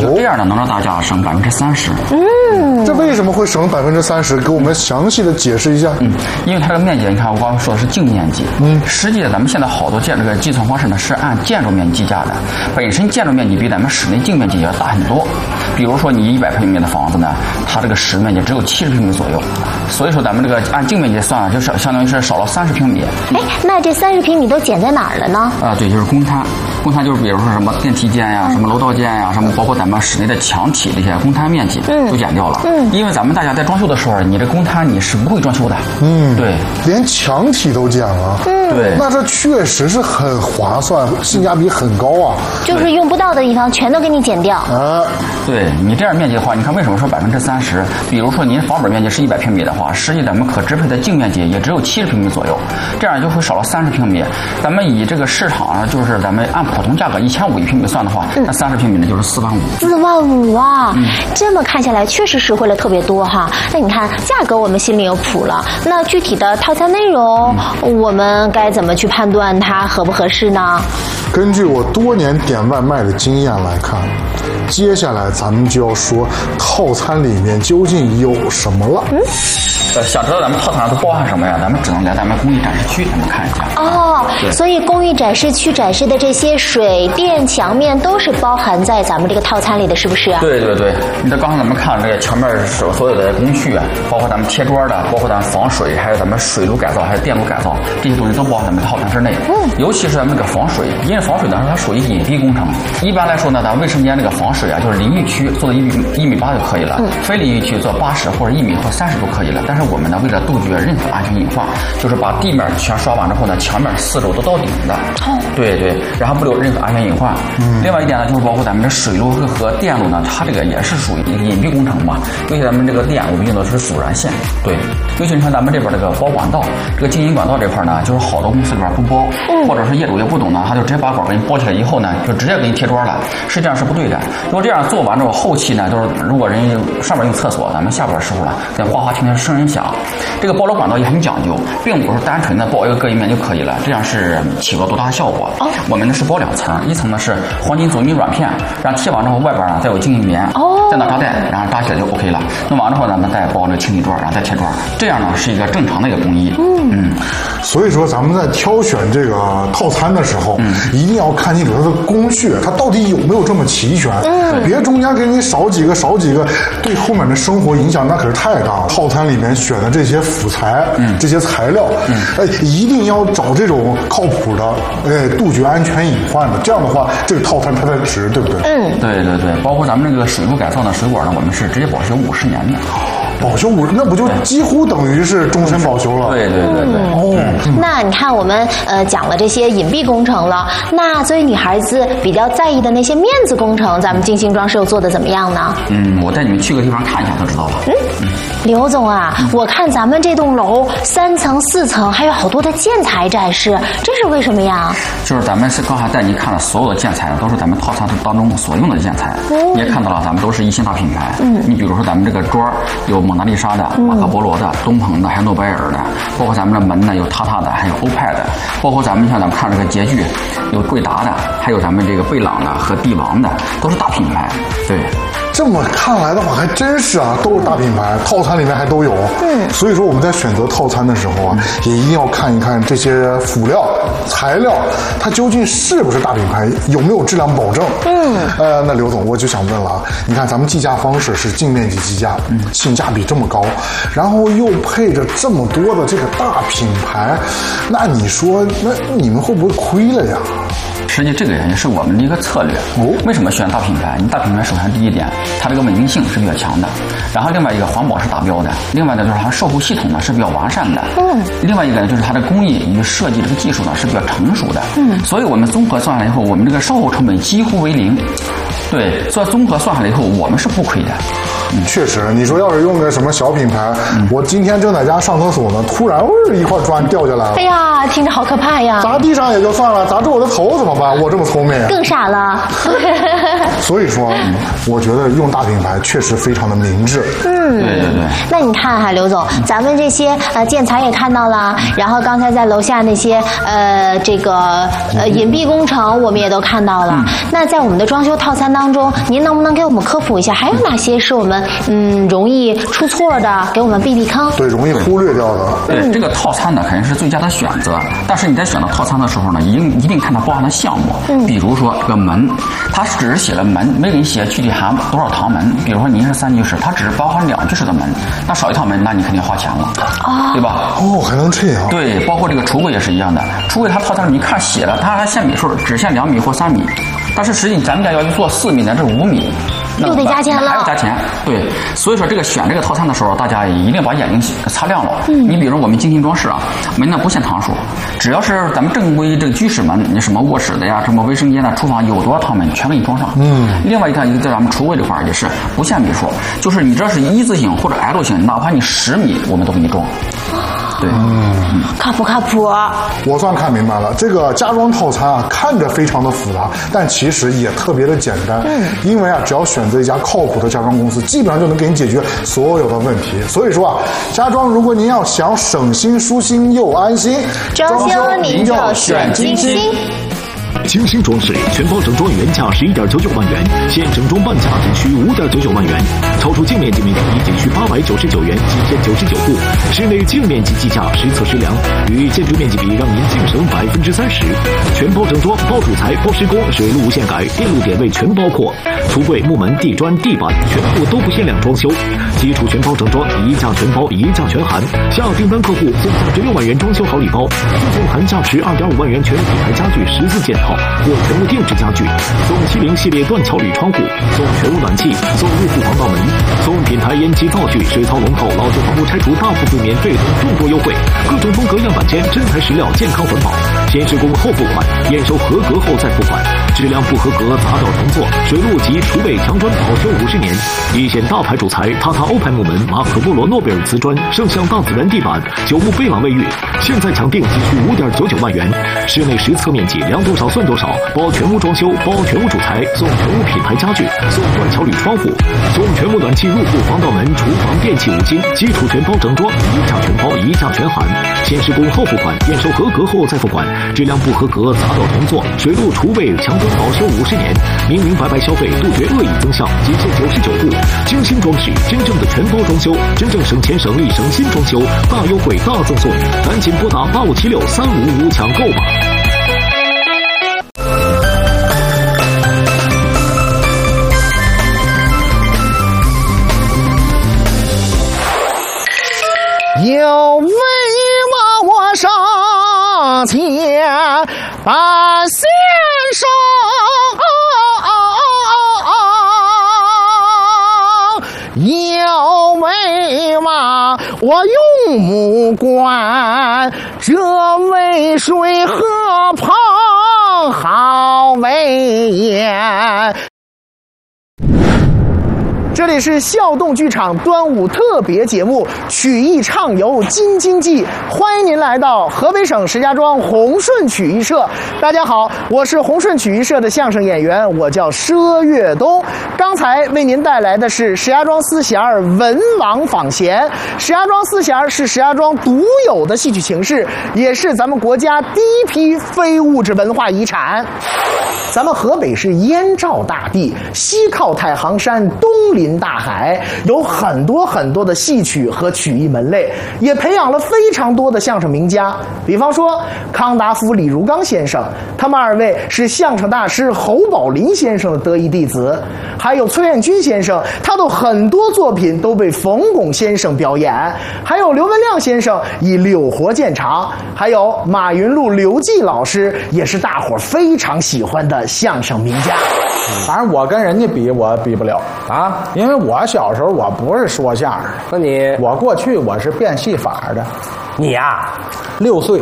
就这样呢，能让大家省30%。 这为什么会省30%？给我们详细的解释一下。 因为它这个面积，你看我刚刚说的是净面积，实际咱们现在好多这个计算方式呢是按建筑面积计价的，本身建筑面积比咱们室内净面积也要大很多。比如说你100平米的房子呢，它这个实面积只有70平米左右，所以说咱们这个按净面积算啊，就是相当于是少了30平米。 那这30平米都减在哪儿了呢？ 对，就是公摊。公摊就是比如说什么电梯间呀、什么楼道间呀、什么包括咱们室内的墙体这些公摊面积都减掉了。因为咱们大家在装修的时候，你这公摊你是不会装修的。对， 连墙体都减了。 对， 那这确实是很划算，性价比很高啊。 就是用不到的地方全都给你减掉。 对你这样面积的话，你看为什么说30%？比如说您房本面积是100平米的话，实际咱们可支配的净面积也只有70平米左右，这样就会少了30平米。咱们以这个市场上就是咱们按普通价格1500一平米算的话，那30平米呢就是4万5。 4万5啊！这么看下来确实实惠了特别多哈。那你看价格我们心里有谱了，那具体的套餐内容，我们该怎么去判断它合不合适呢？ 根据我多年点外卖的经验来看，接下来咱们就要说套餐里面究竟有什么了。 想知道咱们套餐都包含什么呀？咱们只能来咱们工艺展示区咱们看一下。 所以工艺展示区展示的这些水电墙面都是包含在咱们这个套餐里的，是不是？ 对。你看刚才咱们看这个墙面所有的工序啊，包括咱们贴砖的，包括咱们防水，还有咱们水路改造，还有电路改造，这些东西都包含咱们套餐之内。尤其是咱们这个防水，因为防水呢它属于隐蔽工程。一般来说呢，咱卫生间这个防水啊，就是淋浴区做到1.8米就可以了，非淋浴区做80或者1米或30都可以了。但是我们呢，为了杜绝任何安全隐患，就是把地面全刷完之后呢，墙面4周都到顶的。对，然后不留任何安全隐患。另外一点呢，就是包括咱们的水路和电路呢，它这个也是属于一个隐蔽工程嘛。尤其咱们这个电，我们用的是阻燃线。对，尤其你看咱们这边这个包管道，这个经营管道这块呢，就是好多公司里边不包，或者是业主也不懂呢，他就直接把管给你包起来以后呢，就直接给你贴砖了。实际上是不对的。如果这样做完之后，后期呢，就是如果人上面用厕所，咱们下边的时候呢，在哗哗听见声音响。这个包楼管道也很讲究，并不是单纯的包一个隔音面就可以了，这样是起不了多大的效果。我们呢是包2层，一层呢是黄金阻尼软片，然后贴完之后外边呢再有静音棉，再拿扎带，然后扎起来就 OK 了。弄完之后呢，再包那个清理砖，然后再贴砖，这样呢是一个正常的一个工艺。 所以说咱们在挑选这个套餐的时候，一定要看清楚它的工序，它到底有没有这么齐全。别中间给你少几个，对后面的生活影响那可是太大了。套餐里面选的这些辅材，这些材料，一定要找这种靠谱的，杜绝安全隐患的。这样的话，这个套餐它才值，对不对？ 对，包括咱们这个水路改造的水管呢，我们是直接保修50年的。 保修那不就几乎等于是终身保修了？ 对。 那你看我们讲了这些隐蔽工程了，那作为女孩子比较在意的那些面子工程，咱们精心装饰又做的怎么样呢？ 我带你们去个地方看一下就知道了。 刘总啊，我看咱们这栋楼3层4层还有好多的建材展示，这是为什么呀？ 就是咱们是刚才带您看了所有的建材都是咱们套餐当中所用的建材。你也看到了，咱们都是一线大品牌。你比如说咱们这个砖有蒙娜丽莎的、马可波罗的、东鹏的，还有诺贝尔的，包括咱们的门呢有塔塔的，还有欧派的，包括咱们像咱们看这个洁具有贵达的，还有咱们这个贝朗的和帝王的，都是大品牌。对。 这么看来的话，还真是啊，都是大品牌，套餐里面还都有。所以说我们在选择套餐的时候啊，也一定要看一看这些辅料、材料，它究竟是不是大品牌，有没有质量保证。那刘总，我就想问了啊，你看咱们计价方式是净面积计价，性价比这么高，然后又配着这么多的这个大品牌，那你说，那你们会不会亏了呀？ 实际这个也是我们的一个策略。为什么选大品牌？你大品牌首先第一点，它这个稳定性是比较强的，然后另外一个环保是达标的，另外呢就是它售后系统呢是比较完善的，另外一个呢就是它的工艺与设计这个技术呢是比较成熟的，所以我们综合算下来以后，我们这个售后成本几乎为0。对，所以综合算下来以后，我们是不亏的。 确实，你说要是用个什么小品牌，我今天正在家上厕所呢，突然一块砖掉下来了， 哎呀，听着好可怕呀！ 砸地上也就算了，砸中我的头怎么办？我这么聪明， 更傻了。 所以说，我觉得用大品牌确实非常的明智。 对。 那你看哈，刘总，咱们这些建材也看到了，然后刚才在楼下那些这个隐蔽工程我们也都看到了。那在我们的装修套餐当中，您能不能给我们科普一下，还有哪些是我们容易出错的，给我们避避坑？ 对，容易忽略掉的。 对，这个套餐呢肯定是最佳的选择，但是你在选择套餐的时候呢，一定看它包含的项目。比如说这个门，它只是写了门，没给你写具体含多少堂门。比如说您是3居室，它只是包含2居室的门，那少一套门，那你肯定花钱了，对吧？ 哦，还能这样？ 对，包括这个橱柜也是一样的，橱柜它套餐里面看写了，它还限米数，只限2米或3米，但是实际咱们家要去做4米乃至5米。 又得加钱了， 还要加钱。对，所以说选这个套餐的时候，大家一定把眼睛擦亮了。你比如我们精心装饰啊，门呢不限堂数，只要是咱们正规这个居室门，你什么卧室的呀、什么卫生间的、厨房有多少套门，全给你装上。另外一个在咱们橱柜这块也是不限米数，就是你这是一字形或者 L 型，哪怕你10米，我们都给你装。对， 靠谱靠谱。 我算看明白了，这个家装套餐啊，看着非常的复杂，但其实也特别的简单。因为啊，只要选择一家靠谱的家装公司，基本上就能给你解决所有的问题。所以说啊，家装如果您要想省心、舒心又安心， 装修您就选金星。 精心装饰全包整装原价11.99万元，现整装半价仅需5.99万元，超出净面积面积仅需899元，极限99户，室内净面积计价实测实量，与建筑面积比让您净省30%。全包整装，包主材、包施工、水路无限改，电路点位全包括，橱柜、木门、地砖、地板全部都不限量装修，基础全包整装，一价全包，一价全含。下订单客户送价值6万元装修好礼包，附送含价值2.5万元全品牌家具14件套或全屋定制家具，送70系列断桥铝窗户，送全屋暖气，送入户防盗门，送品牌烟机道具、水槽龙头、老旧房屋拆除大部分免费等众多优惠，各种风格样板间，真材实料，健康环保，先施工后付款，验收合格后再付款，质量不合格砸掉重做，水路及厨卫墙砖保修50年，一线大牌主材，塔塔欧派木门、马可波罗诺贝尔瓷砖、圣象大自然地板、9木贝朗卫浴，现在抢订仅需5.99万元，室内实测面积量多少算多少，包全屋装修，包全屋主材，送全屋品牌家具，送断桥铝窗户，送全屋暖气入户防盗门、厨房电器5金，基础全包整装，一价全包，一价全含，先施工后付款，验收合格后再付款，质量不合格砸掉重做，水路厨卫墙砖保修50年，明明白白消费，杜绝恶意增项，极限99户，精心装饰，真正的全包装修，真正省钱省力省心装修，大优惠大赠送，赶紧拨打85763555抢购吧。 有为我上前把先生有为我用目观，这渭水河旁好为眼。这里是笑动剧场端午特别节目曲艺畅游京津冀，欢迎您来到河北省石家庄宏顺曲艺社。大家好，我是宏顺曲艺社的相声演员，我叫佘岳东。刚才为您带来的是石家庄四弦文王访贤。石家庄四弦是石家庄独有的戏曲形式，也是咱们国家第一批非物质文化遗产。咱们河北是燕赵大地，西靠太行山，东临大海，有很多的戏曲和曲艺门类，也培养了非常多的相声名家。比方说康达夫、李如刚先生，他们2位是相声大师侯宝林先生的得意弟子。还有崔彦军先生，他的很多作品都被冯巩先生表演。还有刘文亮先生以柳活见长，还有马云禄、刘季老师，也是大伙非常喜欢的相声名家。 反正我跟人家比，我比不了啊，因为我小时候我不是说相声， 那你我过去我是变戏法的。 你呀 6岁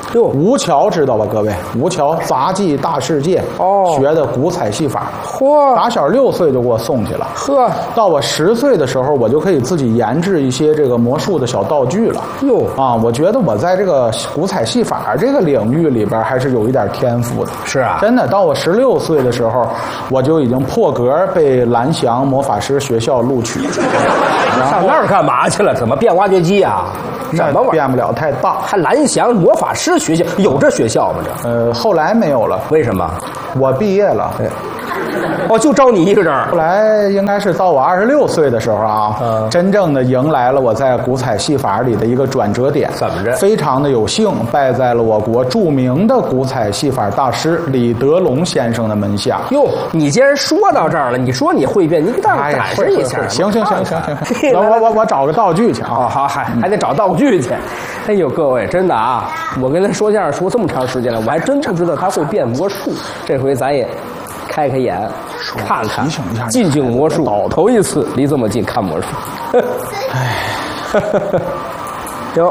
哟，吴桥知道吧，各位？吴桥杂技大世界学的古彩戏法。嚯，打小6岁就给我送去了。呵，到我10岁的时候，我就可以自己研制一些这个魔术的小道具了。哟啊，我觉得我在这个古彩戏法这个领域里边还是有一点天赋的。是啊，真的，到我16岁的时候，我就已经破格被蓝翔魔法师学校录取。 上那儿干嘛去了？怎么变挖掘机啊？什么玩意儿？ 变不了太大。 还蓝翔魔法师学校有这学校吗？这后来没有了。 为什么？ 我毕业了。 哦，就招你一个人。 后来应该是到我26岁的时候啊，真正的迎来了我在古彩戏法里的一个转折点。 怎么着？ 非常的有幸拜在了我国著名的古彩戏法大师李德龙先生的门下。 哟，你既然说到这儿了，你说你会变，你给大伙展示一下。 行，我找个道具去啊。 哦，好，还得找道具去。哎呦，各位，真的啊，我跟他说相声说这么长时间了，我还真不知道他会变魔术。这回咱也开眼，看看，近景魔术，头一次离这么近看魔术。哎，有。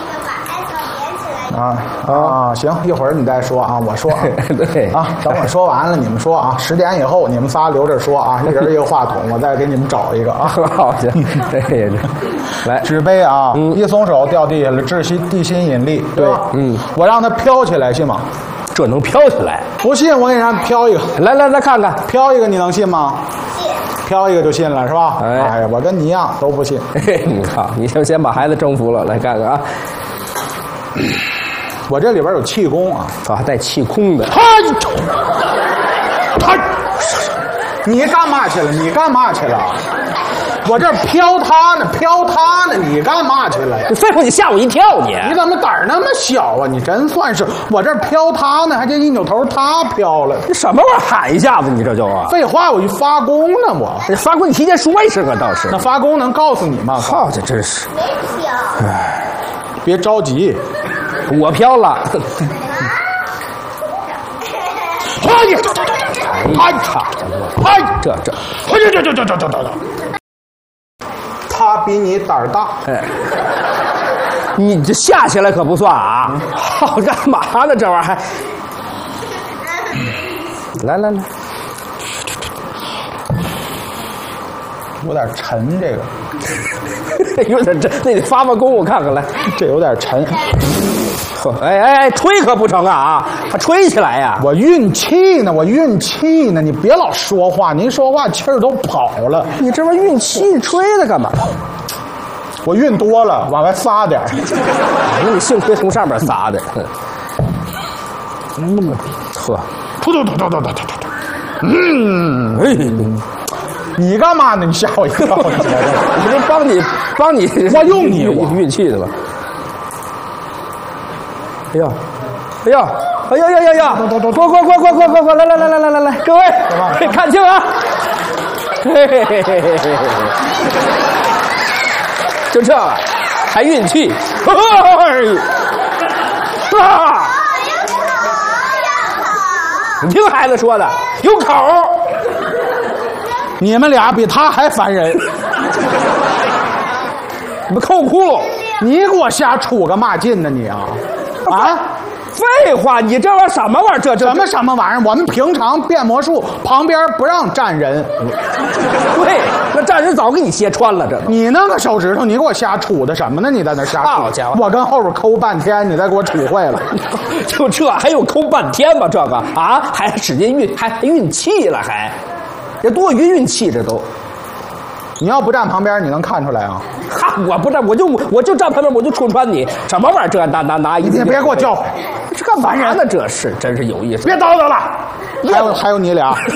行，一会儿你再说啊，我说对啊，等我说完了，你们说啊，10点以后你们仨留着说啊，一人一个话筒，我再给你们找一个啊。好，行，对，来，纸杯啊，一松手掉地下了，地心引力，对，我让它飘起来，信吗？这能飘起来？不信，我给你让飘一个，来看看，飘一个你能信吗？飘一个就信了是吧？哎呀，我跟你一样都不信。你看，你先把孩子征服了，来看看啊。我这里边有气功啊，带气功的。你干嘛去了？你干嘛去了？我这飘他呢，你干嘛去了呀？你废话，你吓我一跳你！你怎么胆儿那么小啊？你真算是，我这飘他呢，还这一扭头他飘了。你什么玩意儿喊一下子？你这就啊？废话，我一发功呢，我发功你提前说一声啊，倒是。那发功能告诉你吗？好，这真是。哎，别着急，我飘了。他比你胆儿大，你这下起来可不算啊！好干嘛呢？这玩意儿还来，有点沉，这个有点沉，那得发功，我看看来，这有点沉。哎，吹可不成啊！还吹起来呀！我运气呢，你别老说话，您说话气儿都跑了。你这玩意儿运气吹的干嘛？我运多了，往外撒点。你幸亏从上面撒的。呵，突。你干嘛呢？你吓我一跳！我这帮你，我用你运气的吧。哎呀！快！来！各位，看清啊！就这还运气，你听孩子说的，有口。你们俩比他还烦人，你们抠窟窿，你给我瞎出个嘛劲呢你啊！啊！废话，你这玩意儿什么玩意儿？这什么玩意儿？我们平常变魔术旁边不让站人。对，那站人早给你揭穿了。这你那个手指头，你给我瞎杵的什么呢？你在那瞎杵？好家伙！我跟后边抠半天，你再给我杵坏了。就这还用抠半天吗？这个啊，还使劲运，还运气了，还这多余运气，这都。你要不站旁边，你能看出来啊？哈，我不站，我就站旁边，我就戳穿你。什么玩意儿？这拿一！你别给我叫唤，这干嘛呢？这是真是有意思。别叨叨了，还有你俩，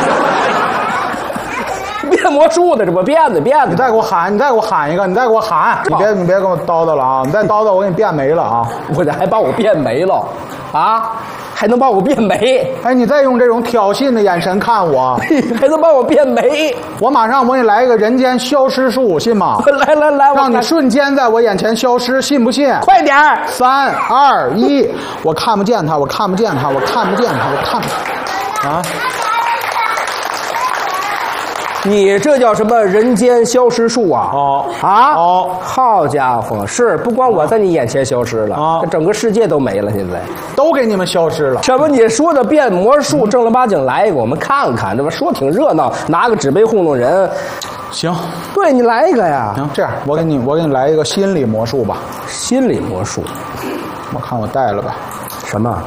变魔术的，这不变的。你再给我喊一个，你再给我喊，你别跟我叨叨了啊！你再叨叨，我给你变没了啊！我这还把我变没了啊！还能把我变没？哎，你再用这种挑衅的眼神看我，还能把我变没？我马上我给你来一个人间消失术，信吗？来，让你瞬间在我眼前消失，信不信？快点！3、2、1，我看不见他，我看不见他。啊！ 你这叫什么人间消失术啊？好家伙，是不光我在你眼前消失了，整个世界都没了，现在都给你们消失了。 这不你说的变魔术，正儿八经来一个，我们看看，这不说挺热闹，拿个纸杯糊弄人。 行， 对你来一个呀。 行，这样我给你来一个心理魔术吧。 心理魔术， 我看我带了吧。 什么？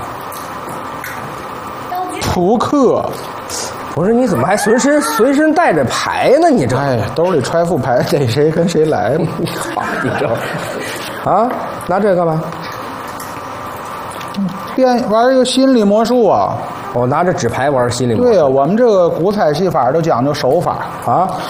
扑克。 不是，你怎么还随身带着牌呢？你这兜里揣副牌，逮谁跟谁来嘛。 好，你这啊，拿这干嘛？ 玩一个心理魔术啊！ 我拿着纸牌玩心理魔术。 对呀，我们这个古彩戏法都讲究手法啊。